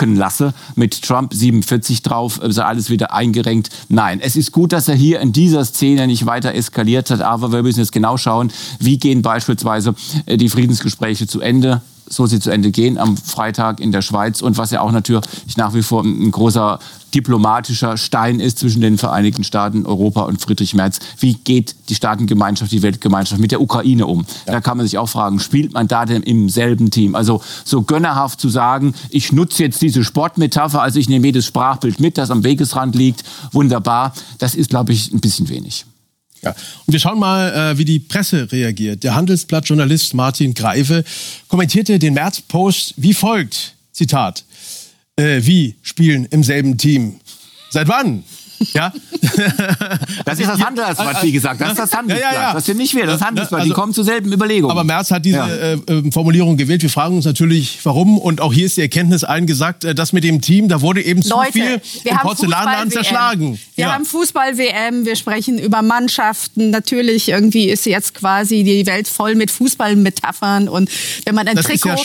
drucken lasse, mit Trump 47 drauf, ist alles wieder eingerenkt. Nein, es ist gut, dass er hier in dieser Szene nicht weiter eskaliert hat, aber wir müssen jetzt genau schauen, wie gehen beispielsweise die Friedensgespräche zu Ende, so sie zu Ende gehen am Freitag in der Schweiz und was ja auch natürlich nach wie vor ein großer diplomatischer Stein ist zwischen den Vereinigten Staaten, Europa und Friedrich Merz. Wie geht die Staatengemeinschaft, die Weltgemeinschaft mit der Ukraine um? Ja. Da kann man sich auch fragen, spielt man da denn im selben Team? Also so gönnerhaft zu sagen, ich nutze jetzt diese Sportmetapher, also ich nehme jedes Sprachbild mit, das am Wegesrand liegt, wunderbar, das ist, glaube ich, ein bisschen wenig. Ja. Und wir schauen mal, wie die Presse reagiert. Der Handelsblatt-Journalist Martin Greife kommentierte den Merz-Post wie folgt, Zitat, wie spielen im selben Team? Seit wann? Ja. Das ist das Handelsblatt, wie gesagt. Das ist das Handelsblatt. Ja. Das sind nicht wir, das Handelsblatt. Also, die kommen zur selben Überlegung. Aber Merz hat diese Formulierung gewählt. Wir fragen uns natürlich, warum. Und auch hier ist die Erkenntnis eingesagt, dass mit dem Team, da wurde eben zu viel im Porzellanladen zerschlagen. Wir haben Fußball-WM, wir sprechen über Mannschaften. Natürlich irgendwie ist jetzt quasi die Welt voll mit Fußballmetaphern. Und wenn man ein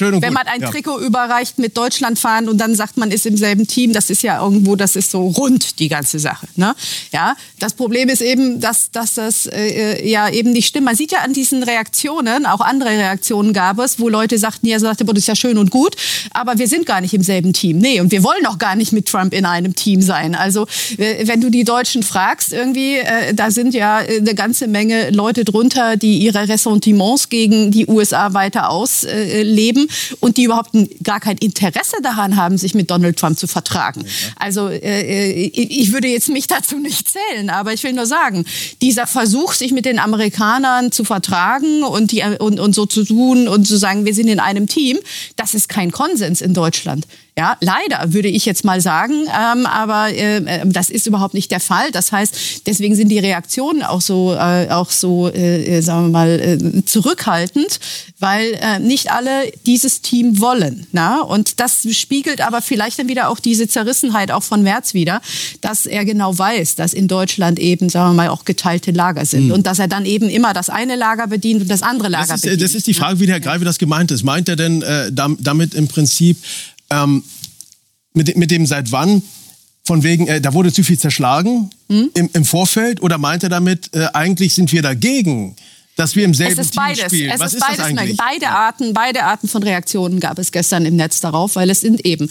Trikot überreicht mit Deutschland fahren und dann sagt, man ist im selben Team, das ist ja irgendwo, das ist so rund, die ganze Sache. Ne? Ja, das Problem ist eben, dass das ja eben nicht stimmt. Man sieht ja an diesen Reaktionen, auch andere Reaktionen gab es, wo Leute sagten, ja, das ist ja schön und gut, aber wir sind gar nicht im selben Team. Nee, und wir wollen auch gar nicht mit Trump in einem Team sein. Also wenn du die Deutschen fragst, irgendwie, da sind ja eine ganze Menge Leute drunter, die ihre Ressentiments gegen die USA weiter ausleben und die überhaupt gar kein Interesse daran haben, sich mit Donald Trump zu vertragen. Also ich würde jetzt mich dazu nicht zählen, aber ich will nur sagen, dieser Versuch, sich mit den Amerikanern zu vertragen und so zu tun und zu sagen, wir sind in einem Team, das ist kein Konsens in Deutschland. Ja, leider würde ich jetzt mal sagen, aber das ist überhaupt nicht der Fall. Das heißt, deswegen sind die Reaktionen auch so, sagen wir mal, zurückhaltend, weil nicht alle dieses Team wollen. Na? Und das spiegelt aber vielleicht dann wieder auch diese Zerrissenheit auch von Merz wieder, dass er genau weiß, dass in Deutschland eben, sagen wir mal, auch geteilte Lager sind und dass er dann eben immer das eine Lager bedient und das andere Lager bedient. Das ist die Frage, wie der Herr Greife das gemeint ist. Meint er denn damit im Prinzip mit dem seit wann, von wegen, da wurde zu viel zerschlagen im Vorfeld, oder meint er damit, eigentlich sind wir dagegen, dass wir im selben Team spielen? Was ist das eigentlich? Beide Arten von Reaktionen gab es gestern im Netz darauf, weil es sind eben,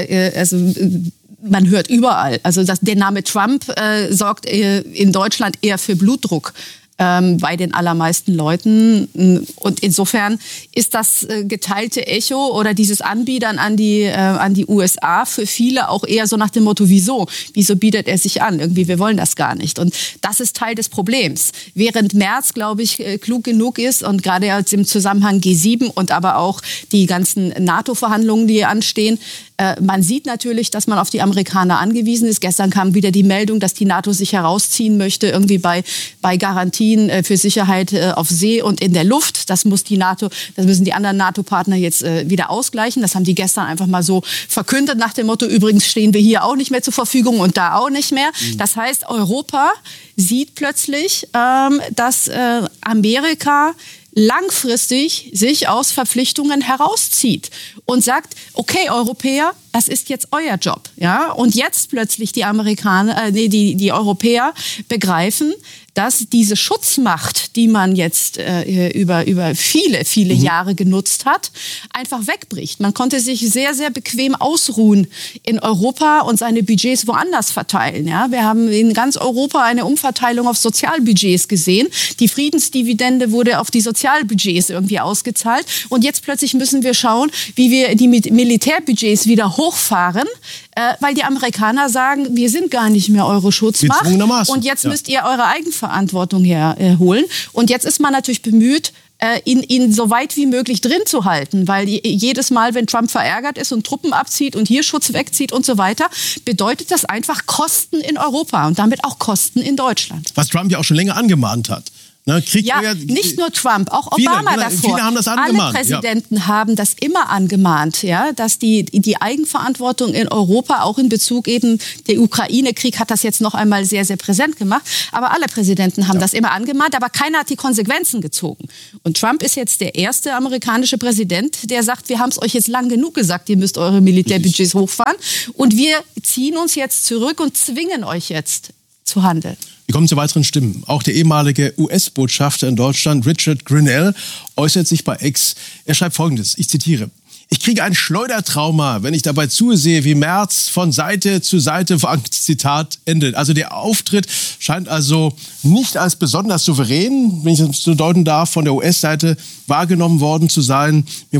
man hört überall, also der Name Trump sorgt in Deutschland eher für Blutdruck bei den allermeisten Leuten. Und insofern ist das geteilte Echo oder dieses Anbiedern an die USA für viele auch eher so nach dem Motto, wieso bietet er sich an? Irgendwie, wir wollen das gar nicht. Und das ist Teil des Problems. Während Merz, glaube ich, klug genug ist und gerade jetzt im Zusammenhang G7 und aber auch die ganzen NATO-Verhandlungen, die hier anstehen, man sieht natürlich, dass man auf die Amerikaner angewiesen ist. Gestern kam wieder die Meldung, dass die NATO sich herausziehen möchte, irgendwie bei Garantien für Sicherheit auf See und in der Luft. Das müssen die anderen NATO-Partner jetzt wieder ausgleichen. Das haben die gestern einfach mal so verkündet nach dem Motto, übrigens stehen wir hier auch nicht mehr zur Verfügung und da auch nicht mehr. Das heißt, Europa sieht plötzlich, dass Amerika langfristig sich aus Verpflichtungen herauszieht und sagt, okay, Europäer, das ist jetzt euer Job. Ja? Und jetzt plötzlich die Europäer begreifen, dass diese Schutzmacht, die man jetzt über viele Jahre genutzt hat, einfach wegbricht. Man konnte sich sehr, sehr bequem ausruhen in Europa und seine Budgets woanders verteilen. Ja? Wir haben in ganz Europa eine Umverteilung auf Sozialbudgets gesehen. Die Friedensdividende wurde auf die Sozialbudgets irgendwie ausgezahlt. Und jetzt plötzlich müssen wir schauen, wie wir die Militärbudgets wieder hochfahren, weil die Amerikaner sagen, wir sind gar nicht mehr eure Schutzmacht und jetzt müsst ihr eure Eigenverantwortung herholen. Und jetzt ist man natürlich bemüht, ihn so weit wie möglich drin zu halten, weil jedes Mal, wenn Trump verärgert ist und Truppen abzieht und hier Schutz wegzieht und so weiter, bedeutet das einfach Kosten in Europa und damit auch Kosten in Deutschland. Was Trump ja auch schon länger angemahnt hat. Ne, nicht nur Trump, auch Obama davor. Viele haben das angemahnt. Alle Präsidenten haben das immer angemahnt, ja, dass die Eigenverantwortung in Europa, auch in Bezug eben der Ukraine-Krieg, hat das jetzt noch einmal sehr, sehr präsent gemacht. Aber alle Präsidenten haben das immer angemahnt, aber keiner hat die Konsequenzen gezogen. Und Trump ist jetzt der erste amerikanische Präsident, der sagt, wir haben es euch jetzt lang genug gesagt, ihr müsst eure Militärbudgets hochfahren und wir ziehen uns jetzt zurück und zwingen euch jetzt zu handeln. Wir kommen zu weiteren Stimmen. Auch der ehemalige US-Botschafter in Deutschland, Richard Grenell, äußert sich bei X. Er schreibt Folgendes, ich zitiere: Ich kriege ein Schleudertrauma, wenn ich dabei zusehe, wie Merz von Seite zu Seite wankt. Zitat Ende. Also der Auftritt scheint also nicht als besonders souverän, wenn ich das so deuten darf, von der US-Seite wahrgenommen worden zu sein. Da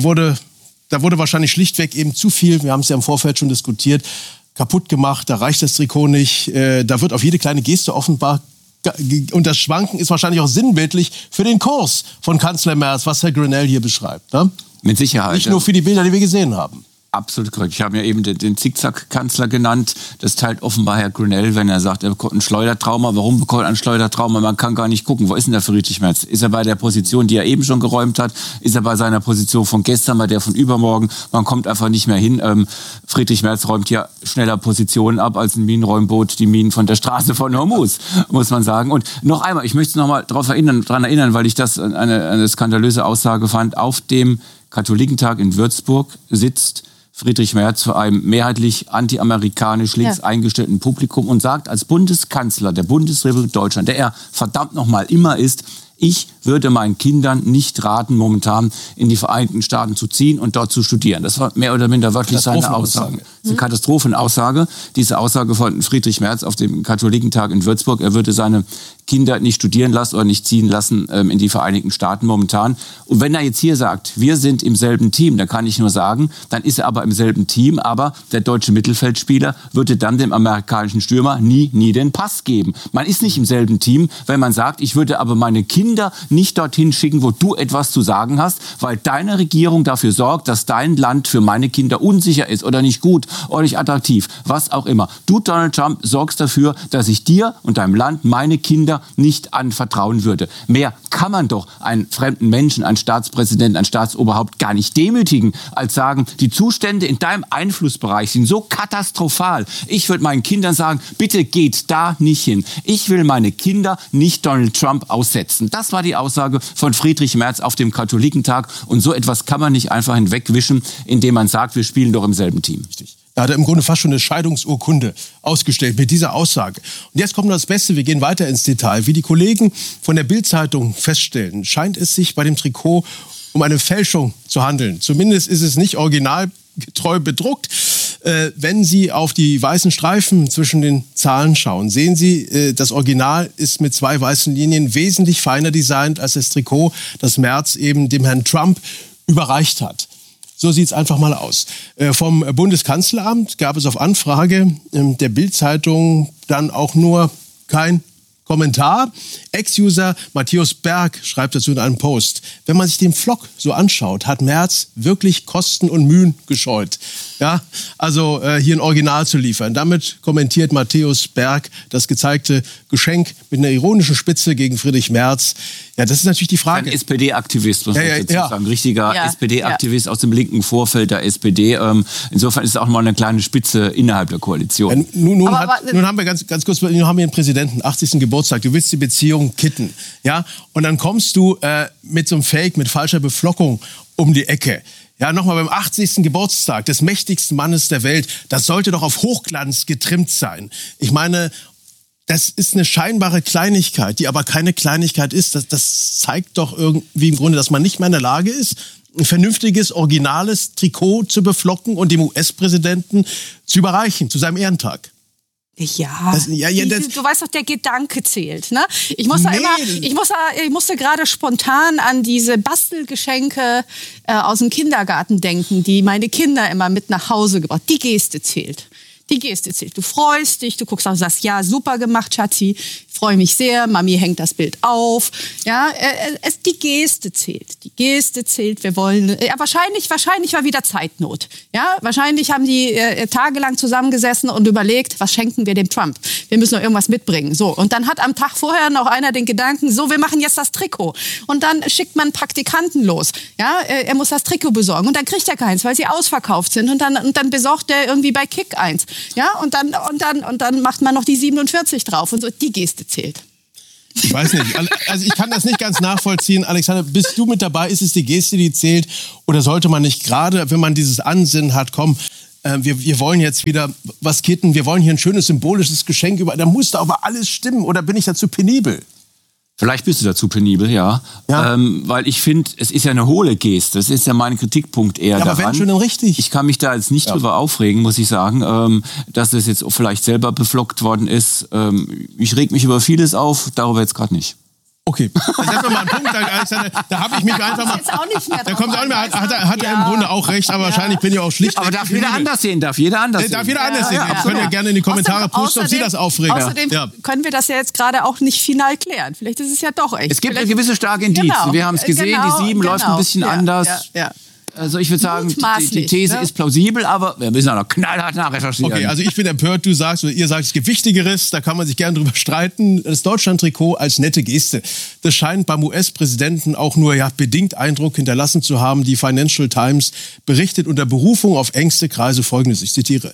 wurde wahrscheinlich schlichtweg eben zu viel, wir haben es ja im Vorfeld schon diskutiert, kaputt gemacht, da reicht das Trikot nicht, da wird auf jede kleine Geste offenbar, und das Schwanken ist wahrscheinlich auch sinnbildlich für den Kurs von Kanzler Merz, was Herr Grenell hier beschreibt. Ne? Mit Sicherheit. Nicht nur für die Bilder, die wir gesehen haben. Absolut korrekt. Ich habe ja eben den Zickzack-Kanzler genannt. Das teilt offenbar Herr Grenell, wenn er sagt, er bekommt ein Schleudertrauma. Warum bekommt er ein Schleudertrauma? Man kann gar nicht gucken. Wo ist denn der Friedrich Merz? Ist er bei der Position, die er eben schon geräumt hat? Ist er bei seiner Position von gestern, bei der von übermorgen? Man kommt einfach nicht mehr hin. Friedrich Merz räumt ja schneller Positionen ab als ein Minenräumboot die Minen von der Straße von Hormuz, muss man sagen. Und noch einmal, ich möchte noch mal daran erinnern, weil ich das eine skandalöse Aussage fand. Auf dem Katholikentag in Würzburg sitzt Friedrich Merz vor einem mehrheitlich anti-amerikanisch links eingestellten Publikum und sagt als Bundeskanzler der Bundesrepublik Deutschland, der er verdammt nochmal immer ist, ich würde meinen Kindern nicht raten, momentan in die Vereinigten Staaten zu ziehen und dort zu studieren. Das war mehr oder minder wörtlich seine Aussage. Das ist eine Katastrophenaussage. Diese Aussage von Friedrich Merz auf dem Katholikentag in Würzburg, er würde seine Kinder nicht studieren lassen oder nicht ziehen lassen in die Vereinigten Staaten momentan. Und wenn er jetzt hier sagt, wir sind im selben Team, dann kann ich nur sagen, dann ist er aber im selben Team, aber der deutsche Mittelfeldspieler würde dann dem amerikanischen Stürmer nie den Pass geben. Man ist nicht im selben Team, wenn man sagt, ich würde aber meine Kinder nicht dorthin schicken, wo du etwas zu sagen hast, weil deine Regierung dafür sorgt, dass dein Land für meine Kinder unsicher ist oder nicht gut oder nicht attraktiv, was auch immer. Du, Donald Trump, sorgst dafür, dass ich dir und deinem Land meine Kinder nicht anvertrauen würde. Mehr kann man doch einen fremden Menschen, einen Staatspräsidenten, ein Staatsoberhaupt gar nicht demütigen, als sagen, die Zustände in deinem Einflussbereich sind so katastrophal. Ich würde meinen Kindern sagen, bitte geht da nicht hin. Ich will meine Kinder nicht Donald Trump aussetzen. Das war die Aussage von Friedrich Merz auf dem Katholikentag. Und so etwas kann man nicht einfach hinwegwischen, indem man sagt, wir spielen doch im selben Team. Da hat er im Grunde fast schon eine Scheidungsurkunde ausgestellt mit dieser Aussage. Und jetzt kommt das Beste, wir gehen weiter ins Detail. Wie die Kollegen von der Bild-Zeitung feststellen, scheint es sich bei dem Trikot um eine Fälschung zu handeln. Zumindest ist es nicht originalgetreu bedruckt. Wenn Sie auf die weißen Streifen zwischen den Zahlen schauen, sehen Sie, das Original ist mit 2 weißen Linien wesentlich feiner designt als das Trikot, das Merz eben dem Herrn Trump überreicht hat. So sieht's einfach mal aus. Vom Bundeskanzleramt gab es auf Anfrage der Bild-Zeitung dann auch nur kein Kommentar. Ex-User Matthias Berg schreibt dazu in einem Post: Wenn man sich den Vlog so anschaut, hat Merz wirklich Kosten und Mühen gescheut. Ja, also hier ein Original zu liefern. Damit kommentiert Matthias Berg das gezeigte Geschenk mit einer ironischen Spitze gegen Friedrich Merz. Ja, das ist natürlich die Frage. Ein SPD-Aktivist, muss man dazu sagen. Richtiger SPD-Aktivist aus dem linken Vorfeld der SPD. Insofern ist es auch mal eine kleine Spitze innerhalb der Koalition. Ja, nun haben wir ganz kurz, nun haben wir einen Präsidenten, 80. Geburtstag. Du willst die Beziehung kitten. Ja? Und dann kommst du mit so einem Fake, mit falscher Beflockung um die Ecke. Ja, nochmal beim 80. Geburtstag des mächtigsten Mannes der Welt. Das sollte doch auf Hochglanz getrimmt sein. Ich meine, das ist eine scheinbare Kleinigkeit, die aber keine Kleinigkeit ist. Das zeigt doch irgendwie im Grunde, dass man nicht mehr in der Lage ist, ein vernünftiges, originales Trikot zu beflocken und dem US-Präsidenten zu überreichen, zu seinem Ehrentag. Ja, du weißt doch, der Gedanke zählt. Ne? Ich musste gerade spontan an diese Bastelgeschenke aus dem Kindergarten denken, die meine Kinder immer mit nach Hause gebracht haben. Die Geste zählt. Die Geste zählt. Du freust dich, du guckst auch und sagst, ja, super gemacht, Schatzi. Ich freue mich sehr. Mami hängt das Bild auf. Ja, die Geste zählt. Die Geste zählt. Wir wollen, ja, wahrscheinlich war wieder Zeitnot. Ja, wahrscheinlich haben die tagelang zusammengesessen und überlegt, was schenken wir dem Trump? Wir müssen noch irgendwas mitbringen. So. Und dann hat am Tag vorher noch einer den Gedanken, so, wir machen jetzt das Trikot. Und dann schickt man einen Praktikanten los. Ja, er muss das Trikot besorgen. Und dann kriegt er keins, weil sie ausverkauft sind. Und dann besorgt er irgendwie bei Kick eins. Ja, und dann macht man noch die 47 drauf. Und so, die Geste zählt. Ich weiß nicht. Also ich kann das nicht ganz nachvollziehen. Alexander, bist du mit dabei? Ist es die Geste, die zählt? Oder sollte man nicht gerade, wenn man dieses Ansinnen hat, komm, wir wollen jetzt wieder was kitten, wir wollen hier ein schönes symbolisches Geschenk da muss da aber alles stimmen. Oder bin ich dazu penibel? Vielleicht bist du dazu penibel, ja. Weil ich finde, es ist ja eine hohle Geste. Das ist ja mein Kritikpunkt eher daran. Aber wenn schon dann richtig. Ich kann mich da jetzt nicht drüber aufregen, muss ich sagen, dass das jetzt vielleicht selber beflockt worden ist. Ich reg mich über vieles auf, darüber jetzt gerade nicht. Okay, das ist mal ein Punkt, Alexander. Da habe ich mich einfach mal. Jetzt auch nicht mehr da kommt auch nicht mehr. Hat er im Grunde auch recht, aber wahrscheinlich bin ich auch schlicht. Aber darf jeder anders sehen, darf jeder anders sehen. Jetzt könnt ihr gerne in die Kommentare posten, ob Sie das aufregen. Außerdem können wir das ja jetzt gerade auch nicht final klären. Vielleicht ist es ja doch echt. Es gibt eine gewisse starke Indiz. Wir haben es gesehen, die 7 läuft ein bisschen anders. Ja. Also ich würde sagen, die These ist plausibel, aber wir müssen auch noch knallhart nachrecherchieren. Okay, also ich bin empört, ihr sagt, es gibt Wichtigeres, da kann man sich gerne drüber streiten. Das Deutschland-Trikot als nette Geste. Das scheint beim US-Präsidenten auch nur bedingt Eindruck hinterlassen zu haben. Die Financial Times berichtet unter Berufung auf engste Kreise Folgendes, ich zitiere.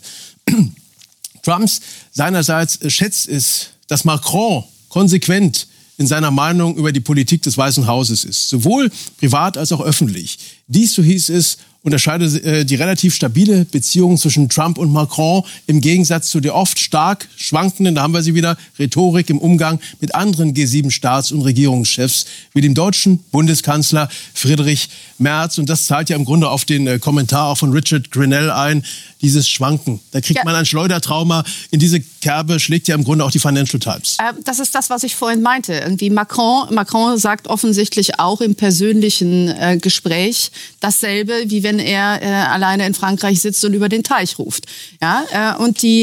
Trumps seinerseits schätzt es, dass Macron konsequent in seiner Meinung über die Politik des Weißen Hauses ist, sowohl privat als auch öffentlich. Dies, so hieß es, unterscheidet die relativ stabile Beziehung zwischen Trump und Macron im Gegensatz zu der oft stark schwankenden, da haben wir sie wieder, Rhetorik im Umgang mit anderen G7-Staats- und Regierungschefs, wie dem deutschen Bundeskanzler Friedrich Merz. Und das zahlt ja im Grunde auf den Kommentar auch von Richard Grenell ein, dieses Schwanken. Da kriegt man ein Schleudertrauma. In diese Kerbe schlägt ja im Grunde auch die Financial Times. Das ist das, was ich vorhin meinte. Irgendwie Macron sagt offensichtlich auch im persönlichen Gespräch dasselbe, wie wenn er alleine in Frankreich sitzt und über den Teich ruft. Ja,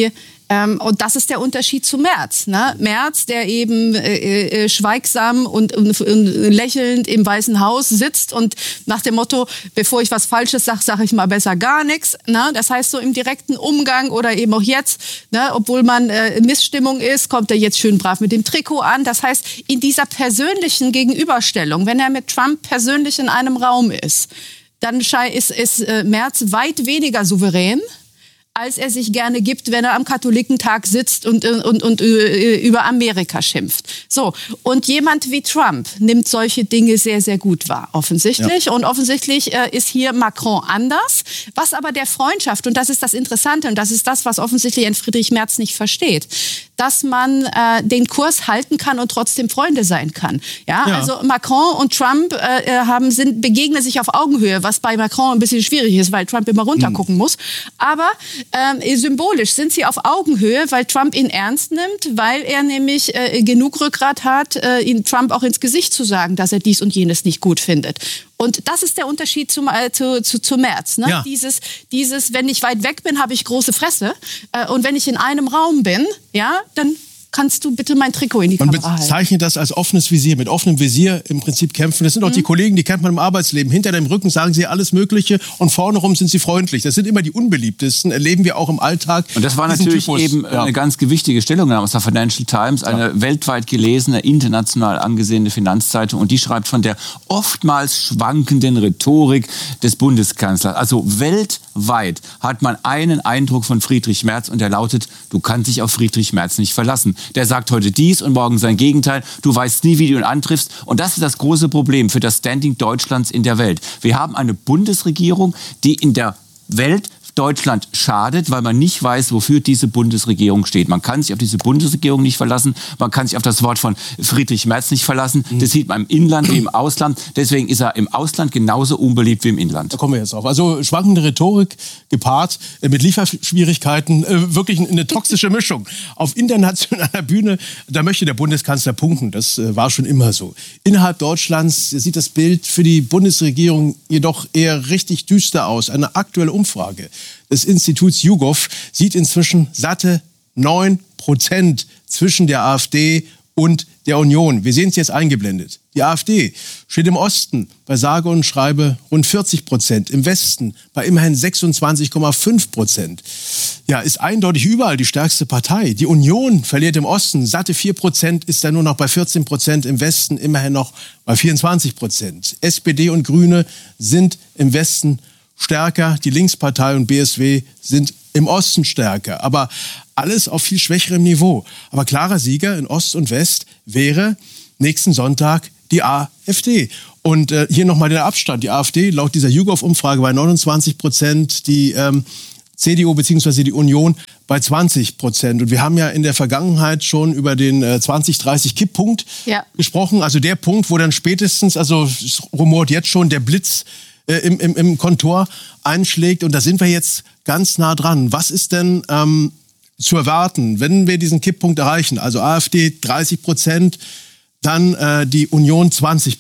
und das ist der Unterschied zu Merz. Ne? Merz, der eben schweigsam und lächelnd im Weißen Haus sitzt und nach dem Motto, bevor ich was Falsches sage, sage ich mal besser gar nichts. Ne? Das heißt, so im direkten Umgang oder eben auch jetzt, ne, obwohl man Missstimmung ist, kommt er jetzt schön brav mit dem Trikot an. Das heißt, in dieser persönlichen Gegenüberstellung, wenn er mit Trump persönlich in einem Raum ist, dann ist Merz weit weniger souverän, als er sich gerne gibt, wenn er am Katholikentag sitzt und über Amerika schimpft. So, und jemand wie Trump nimmt solche Dinge sehr, sehr gut wahr, offensichtlich. Ja. Und offensichtlich ist hier Macron anders, was aber der Freundschaft, und das ist das Interessante, und das ist das, was offensichtlich ein Friedrich Merz nicht versteht, dass man den Kurs halten kann und trotzdem Freunde sein kann. Ja. Also Macron und Trump begegnen sich auf Augenhöhe, was bei Macron ein bisschen schwierig ist, weil Trump immer runtergucken muss. Aber symbolisch sind sie auf Augenhöhe, weil Trump ihn ernst nimmt, weil er nämlich genug Rückgrat hat, ihn Trump auch ins Gesicht zu sagen, dass er dies und jenes nicht gut findet. Und das ist der Unterschied zu Merz. Ne? Ja. Dieses, wenn ich weit weg bin, habe ich große Fresse. Und wenn ich in einem Raum bin, dann kannst du bitte mein Trikot in die Kamera halten. Man bezeichnet das als offenes Visier, mit offenem Visier im Prinzip kämpfen. Das sind auch die Kollegen, die kennt man im Arbeitsleben. Hinter dem Rücken sagen sie alles Mögliche und vorne rum sind sie freundlich. Das sind immer die unbeliebtesten, erleben wir auch im Alltag. Und das war natürlich eben eine ganz gewichtige Stellungnahme aus der Financial Times, eine weltweit gelesene, international angesehene Finanzzeitung. Und die schreibt von der oftmals schwankenden Rhetorik des Bundeskanzlers. Also weltweit hat man einen Eindruck von Friedrich Merz und der lautet, du kannst dich auf Friedrich Merz nicht verlassen. Der sagt heute dies und morgen sein Gegenteil. Du weißt nie, wie du ihn antriffst. Und das ist das große Problem für das Standing Deutschlands in der Welt. Wir haben eine Bundesregierung, die in der Welt Deutschland schadet, weil man nicht weiß, wofür diese Bundesregierung steht. Man kann sich auf diese Bundesregierung nicht verlassen. Man kann sich auf das Wort von Friedrich Merz nicht verlassen. Das sieht man im Inland wie im Ausland. Deswegen ist er im Ausland genauso unbeliebt wie im Inland. Da kommen wir jetzt drauf. Also schwankende Rhetorik gepaart mit Lieferschwierigkeiten. Wirklich eine toxische Mischung. Auf internationaler Bühne, da möchte der Bundeskanzler punkten. Das war schon immer so. Innerhalb Deutschlands sieht das Bild für die Bundesregierung jedoch eher richtig düster aus. Eine aktuelle Umfrage des Instituts YouGov sieht inzwischen satte 9% zwischen der AfD und der Union. Wir sehen es jetzt eingeblendet. Die AfD steht im Osten bei sage und schreibe rund 40%, im Westen bei immerhin 26,5%. Ja, ist eindeutig überall die stärkste Partei. Die Union verliert im Osten satte 4%, ist dann nur noch bei 14%, im Westen immerhin noch bei 24%. SPD und Grüne sind im Westen stärker, die Linkspartei und BSW sind im Osten stärker, aber alles auf viel schwächerem Niveau. Aber klarer Sieger in Ost und West wäre nächsten Sonntag die AfD. Und hier nochmal der Abstand. Die AfD laut dieser YouGov-Umfrage bei 29%, die CDU bzw. die Union bei 20%. Und wir haben ja in der Vergangenheit schon über den 20-30-Kipppunkt gesprochen. Also der Punkt, wo dann spätestens, also es rumort jetzt schon, der Blitz im Kontor einschlägt. Und da sind wir jetzt ganz nah dran. Was ist denn zu erwarten, wenn wir diesen Kipppunkt erreichen? Also AfD 30%, dann die Union 20%.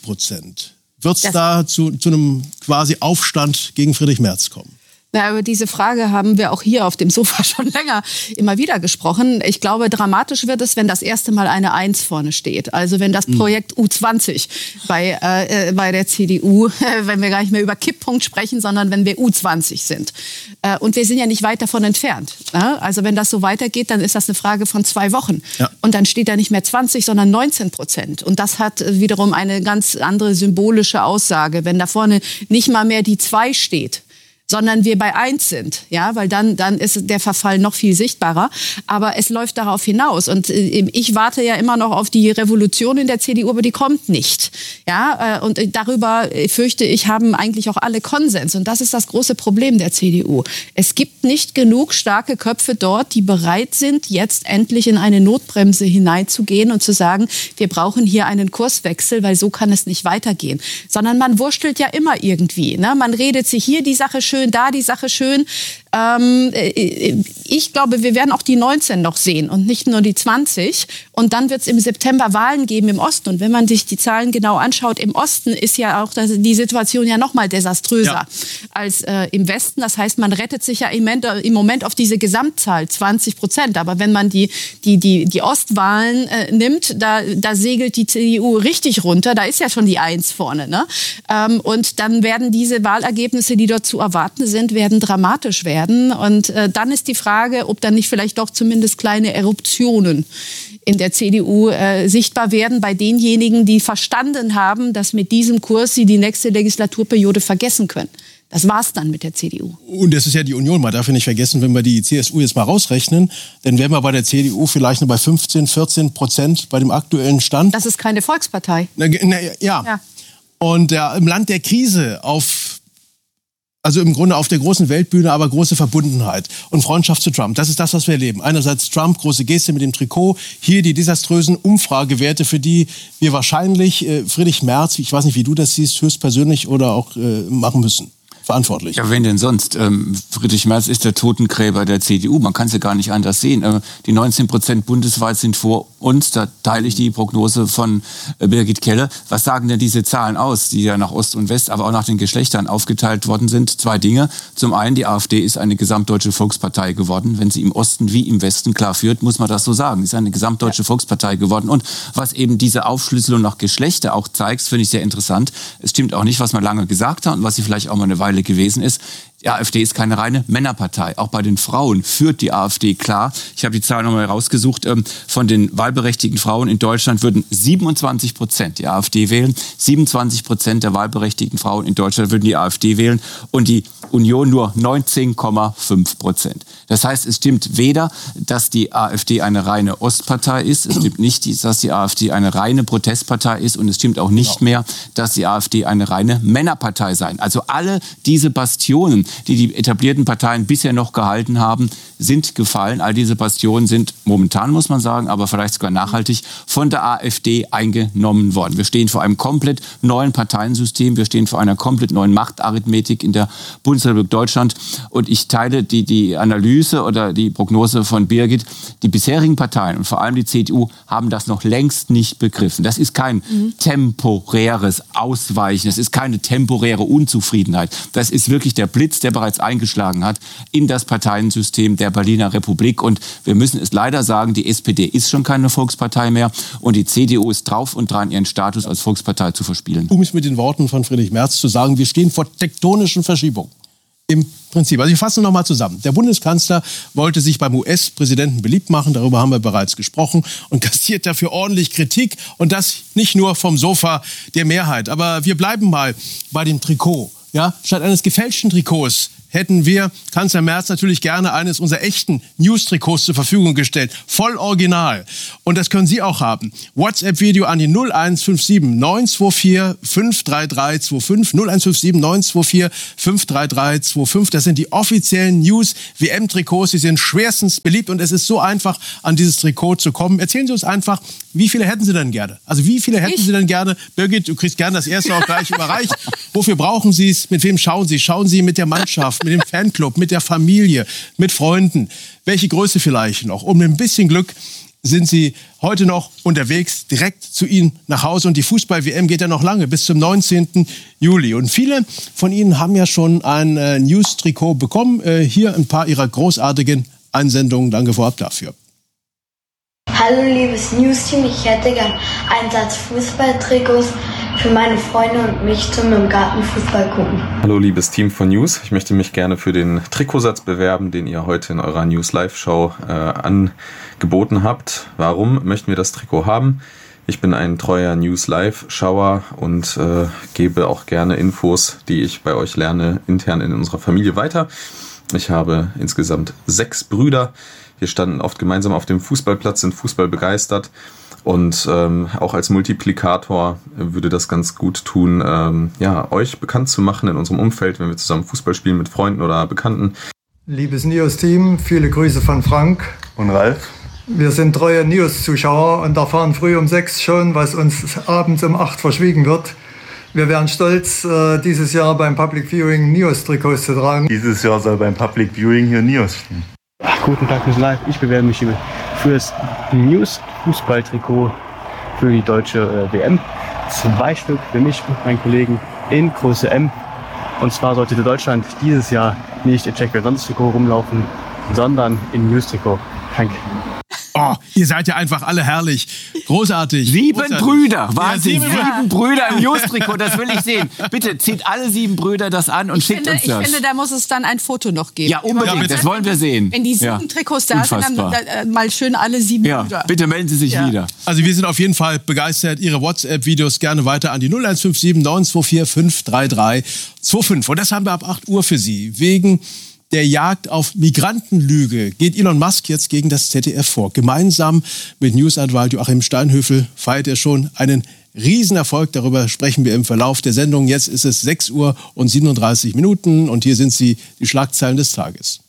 Wird es da zu einem quasi Aufstand gegen Friedrich Merz kommen? Na, über diese Frage haben wir auch hier auf dem Sofa schon länger immer wieder gesprochen. Ich glaube, dramatisch wird es, wenn das erste Mal eine 1 vorne steht. Also wenn das Projekt U20 bei der CDU, wenn wir gar nicht mehr über Kipppunkt sprechen, sondern wenn wir U20 sind. Und wir sind ja nicht weit davon entfernt. Also wenn das so weitergeht, dann ist das eine Frage von 2 Wochen. Ja. Und dann steht da nicht mehr 20, sondern 19%. Und das hat wiederum eine ganz andere symbolische Aussage. Wenn da vorne nicht mal mehr die 2 steht, sondern wir bei 1 sind, ja, weil dann ist der Verfall noch viel sichtbarer. Aber es läuft darauf hinaus. Und ich warte ja immer noch auf die Revolution in der CDU, aber die kommt nicht. Ja, und darüber, fürchte ich, haben eigentlich auch alle Konsens. Und das ist das große Problem der CDU. Es gibt nicht genug starke Köpfe dort, die bereit sind, jetzt endlich in eine Notbremse hineinzugehen und zu sagen, wir brauchen hier einen Kurswechsel, weil so kann es nicht weitergehen. Sondern man wurstelt ja immer irgendwie. Ne? Man redet sich hier die Sache schön, da die Sache schön. Ich glaube, wir werden auch die 19 noch sehen und nicht nur die 20. Und dann wird es im September Wahlen geben im Osten. Und wenn man sich die Zahlen genau anschaut, im Osten ist ja auch die Situation ja noch mal desaströser als im Westen. Das heißt, man rettet sich ja im Moment auf diese Gesamtzahl 20%. Aber wenn man die Ostwahlen nimmt, da segelt die CDU richtig runter. Da ist ja schon die 1 vorne. Ne? Und dann werden diese Wahlergebnisse, die dort zu erwarten sind, werden dramatisch werden. Und dann ist die Frage, ob dann nicht vielleicht doch zumindest kleine Eruptionen in der CDU sichtbar werden bei denjenigen, die verstanden haben, dass mit diesem Kurs sie die nächste Legislaturperiode vergessen können. Das war's dann mit der CDU. Und das ist ja die Union. Man darf ja nicht vergessen, wenn wir die CSU jetzt mal rausrechnen, dann wären wir bei der CDU vielleicht nur bei 15-14% bei dem aktuellen Stand. Das ist keine Volkspartei. Ja. Und im Land der Krise also im Grunde auf der großen Weltbühne, aber große Verbundenheit und Freundschaft zu Trump. Das ist das, was wir erleben. Einerseits Trump, große Geste mit dem Trikot. Hier die desaströsen Umfragewerte, für die wir wahrscheinlich Friedrich Merz, ich weiß nicht, wie du das siehst, höchstpersönlich oder auch machen müssen. Verantwortlich. Ja, wen denn sonst? Friedrich Merz ist der Totengräber der CDU. Man kann es ja gar nicht anders sehen. Die 19% bundesweit sind vor uns. Da teile ich die Prognose von Birgit Keller. Was sagen denn diese Zahlen aus, die ja nach Ost und West, aber auch nach den Geschlechtern aufgeteilt worden sind? 2 Dinge. Zum einen, die AfD ist eine gesamtdeutsche Volkspartei geworden. Wenn sie im Osten wie im Westen klar führt, muss man das so sagen. Sie ist eine gesamtdeutsche Volkspartei geworden. Und was eben diese Aufschlüsselung nach Geschlechter auch zeigt, finde ich sehr interessant. Es stimmt auch nicht, was man lange gesagt hat und was sie vielleicht auch mal eine Weile gewesen ist. Die AfD ist keine reine Männerpartei. Auch bei den Frauen führt die AfD klar. Ich habe die Zahl nochmal rausgesucht. Von den wahlberechtigten Frauen in Deutschland würden 27% die AfD wählen. 27% der wahlberechtigten Frauen in Deutschland würden die AfD wählen. Und die Union nur 19,5%. Das heißt, es stimmt weder, dass die AfD eine reine Ostpartei ist. Es stimmt nicht, dass die AfD eine reine Protestpartei ist. Und es stimmt auch nicht mehr, dass die AfD eine reine Männerpartei sei. Also alle diese Bastionen, die etablierten Parteien bisher noch gehalten haben, sind gefallen. All diese Bastionen sind momentan, muss man sagen, aber vielleicht sogar nachhaltig von der AfD eingenommen worden. Wir stehen vor einem komplett neuen Parteiensystem. Wir stehen vor einer komplett neuen Machtarithmetik in der Bundesrepublik Deutschland. Und ich teile die Analyse oder die Prognose von Birgit. Die bisherigen Parteien und vor allem die CDU haben das noch längst nicht begriffen. Das ist kein temporäres Ausweichen. Das ist keine temporäre Unzufriedenheit. Das ist wirklich der Blitz, Schritt, der bereits eingeschlagen hat, in das Parteiensystem der Berliner Republik. Und wir müssen es leider sagen, die SPD ist schon keine Volkspartei mehr und die CDU ist drauf und dran, ihren Status als Volkspartei zu verspielen. Um es mit den Worten von Friedrich Merz zu sagen, wir stehen vor tektonischen Verschiebungen. Im Prinzip. Also ich fasse noch mal zusammen. Der Bundeskanzler wollte sich beim US-Präsidenten beliebt machen, darüber haben wir bereits gesprochen, und kassiert dafür ordentlich Kritik, und das nicht nur vom Sofa der Mehrheit. Aber wir bleiben mal bei dem Trikot. Ja? Statt eines gefälschten Trikots hätten wir Kanzler Merz natürlich gerne eines unserer echten News-Trikots zur Verfügung gestellt. Voll original. Und das können Sie auch haben. WhatsApp-Video an die 0157 924 53325. 0157 924 53325. Das sind die offiziellen News-WM-Trikots. Sie sind schwerstens beliebt und es ist so einfach, an dieses Trikot zu kommen. Erzählen Sie uns einfach, wie viele hätten Sie denn gerne? Also wie viele hätten Sie denn gerne? Birgit, du kriegst gerne das erste auch gleich überreicht. Wofür brauchen Sie es? Mit wem schauen Sie? Schauen Sie mit der Mannschaft, mit dem Fanclub, mit der Familie, mit Freunden? Welche Größe vielleicht noch? Und mit ein bisschen Glück sind Sie heute noch unterwegs, direkt zu Ihnen nach Hause. Und die Fußball-WM geht ja noch lange, bis zum 19. Juli. Und viele von Ihnen haben ja schon ein News-Trikot bekommen. Hier ein paar Ihrer großartigen Einsendungen. Danke vorab dafür. Hallo liebes News-Team, ich hätte gern einen Satz Fußballtrikots für meine Freunde und mich zum im Garten Fußball gucken. Hallo liebes Team von News, ich möchte mich gerne für den Trikotsatz bewerben, den ihr heute in eurer News Live-Show angeboten habt. Warum möchten wir das Trikot haben? Ich bin ein treuer News Live-Schauer und gebe auch gerne Infos, die ich bei euch lerne, intern in unserer Familie weiter. Ich habe insgesamt 6 Brüder. Wir standen oft gemeinsam auf dem Fußballplatz, sind Fußball begeistert, und auch als Multiplikator würde das ganz gut tun, euch bekannt zu machen in unserem Umfeld, wenn wir zusammen Fußball spielen mit Freunden oder Bekannten. Liebes News-Team, viele Grüße von Frank und Ralf. Wir sind treue News-Zuschauer und erfahren früh um 6 schon, was uns abends um 8 verschwiegen wird. Wir wären stolz, dieses Jahr beim Public Viewing News-Trikots zu tragen. Dieses Jahr soll beim Public Viewing hier News stehen. Guten Tag, News Live. Ich bewerbe mich hier für das News-Fußball-Trikot für die deutsche WM. 2 Stück für mich und meinen Kollegen in Größe M. Und zwar sollte Deutschland dieses Jahr nicht in Check Wer sonst Trikot rumlaufen, sondern in News-Trikot. Danke. Oh, ihr seid ja einfach alle herrlich. Großartig. 7 großartig. Brüder. Wahnsinn. Ja, 7 Brüder im News-Trikot. Das will ich sehen. Bitte zieht alle 7 Brüder das an und schickt uns das. Ich finde, da muss es dann ein Foto noch geben. Ja, unbedingt. Ja, das wollen wir sehen. Wenn die 7 Trikots da sind, dann mal schön alle 7 Brüder. Bitte melden Sie sich wieder. Also wir sind auf jeden Fall begeistert. Ihre WhatsApp-Videos gerne weiter an die 0157 924 533 25. Und das haben wir ab 8 Uhr für Sie. Wegen der Jagd auf Migrantenlüge geht Elon Musk jetzt gegen das ZDF vor. Gemeinsam mit News-Anwalt Joachim Steinhöfel feiert er schon einen Riesenerfolg. Darüber sprechen wir im Verlauf der Sendung. Jetzt ist es 6 Uhr und 37 Minuten und hier sind sie, die Schlagzeilen des Tages.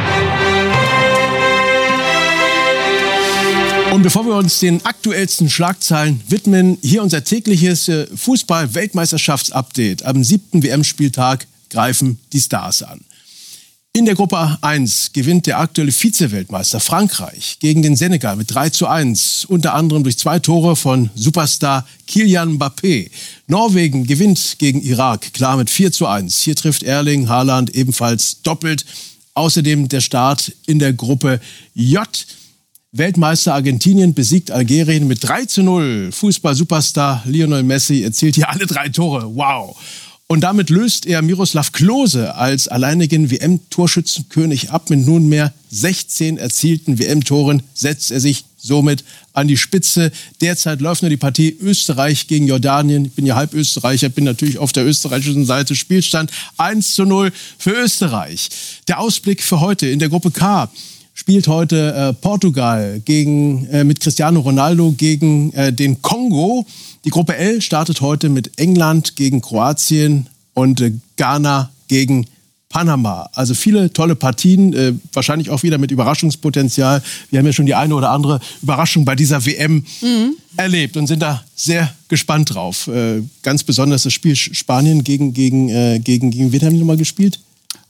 Und bevor wir uns den aktuellsten Schlagzeilen widmen, hier unser tägliches Fußball-Weltmeisterschafts-Update. Am 7. WM-Spieltag greifen die Stars an. In der Gruppe 1 gewinnt der aktuelle Vize-Weltmeister Frankreich gegen den Senegal mit 3:1, unter anderem durch 2 Tore von Superstar Kylian Mbappé. Norwegen gewinnt gegen Irak, klar mit 4:1. Hier trifft Erling Haaland ebenfalls doppelt. Außerdem der Start in der Gruppe J. Weltmeister Argentinien besiegt Algerien mit 3:0. Fußball-Superstar Lionel Messi erzielt hier alle 3 Tore. Wow! Und damit löst er Miroslav Klose als alleinigen WM-Torschützenkönig ab. Mit nunmehr 16 erzielten WM-Toren setzt er sich somit an die Spitze. Derzeit läuft nur die Partie Österreich gegen Jordanien. Ich bin ja halb Österreicher, bin natürlich auf der österreichischen Seite. Spielstand 1:0 für Österreich. Der Ausblick für heute in der Gruppe K. Spielt heute Portugal mit Cristiano Ronaldo gegen den Kongo. Die Gruppe L startet heute mit England gegen Kroatien und Ghana gegen Panama. Also viele tolle Partien, wahrscheinlich auch wieder mit Überraschungspotenzial. Wir haben ja schon die eine oder andere Überraschung bei dieser WM erlebt und sind da sehr gespannt drauf. Ganz besonders das Spiel Spanien gegen wen haben die nochmal gespielt?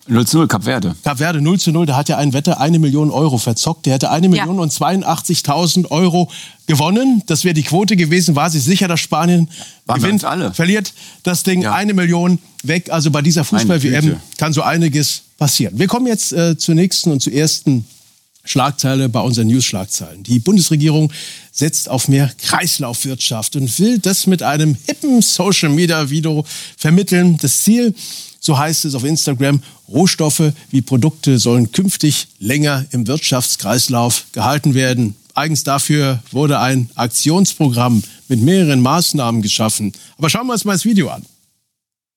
0:0, Kap Verde. Kap Verde 0:0, da hat ja ein Wetter 1 Million Euro verzockt. Der hätte 1.082.000 Euro gewonnen. Das wäre die Quote gewesen. War sich sicher, dass Spanien gewinnt, verliert das Ding 1 Million weg. Also bei dieser Fußball-WM kann so einiges passieren. Wir kommen jetzt zur nächsten und zur ersten Schlagzeile bei unseren News-Schlagzeilen. Die Bundesregierung setzt auf mehr Kreislaufwirtschaft und will das mit einem hippen Social-Media-Video vermitteln. Das Ziel, so heißt es auf Instagram, Rohstoffe wie Produkte sollen künftig länger im Wirtschaftskreislauf gehalten werden. Eigens dafür wurde ein Aktionsprogramm mit mehreren Maßnahmen geschaffen. Aber schauen wir uns mal das Video an.